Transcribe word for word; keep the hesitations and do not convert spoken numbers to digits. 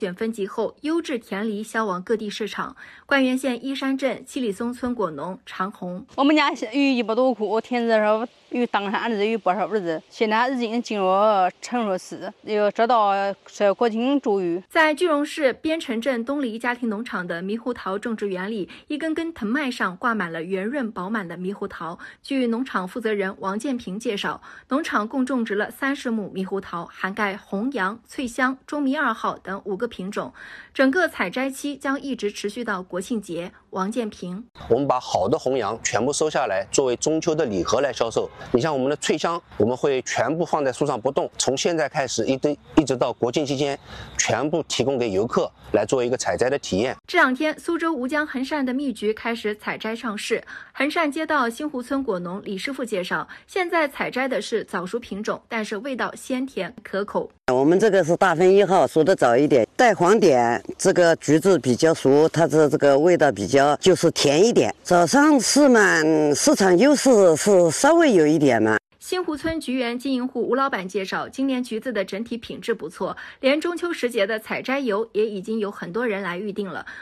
选分级后，优质甜梨销往各地市场。灌源县依山镇七里松村果农常红， 我们家有一百多棵甜子树，有当山的，有不少的。现在已经进入成熟期，要知道是国情助育。 在句容市边城镇东篱家庭农场的猕猴桃种植园里，一根根藤蔓上挂满了圆润饱满的猕猴桃。据农场负责人王建平介绍，农场共种植了三十亩猕猴桃，涵盖红阳、翠香、中迷二号等五个品种。整个采摘期将一直持续到国庆节。王建平， 我们把好的红杨全部收下来，作为中秋的礼盒来销售。你像我们的翠香，我们会全部放在树上不动，从现在开始一直一直到国庆期间，全部提供给游客来做一个采摘的体验。 这两天，苏州吴江横善的蜜橘开始采摘上市。横善街道新湖村果农李师傅介绍，现在采摘的是早熟品种，但是味道鲜甜可口。 我们这个是大分一号，熟的早一点，带黄点，这个橘子比较熟，它的这个味道比较就是甜一点。早上吃嘛，市场优势是稍微有一点嘛。 新湖村橘园经营户吴老板介绍，今年橘子的整体品质不错，连中秋时节的采摘油也已经有很多人来预定了。